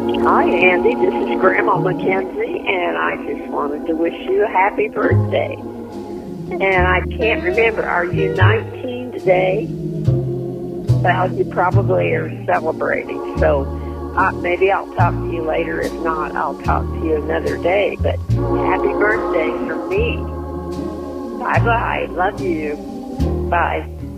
Hi, Andy. This is Grandma Mackenzie, and I just wanted to wish you a happy birthday. And I can't remember, are you 19 today? Well, you probably are celebrating, so maybe I'll talk to you later. If not, I'll talk to you another day. But happy birthday from me. Bye-bye. Love you. Bye.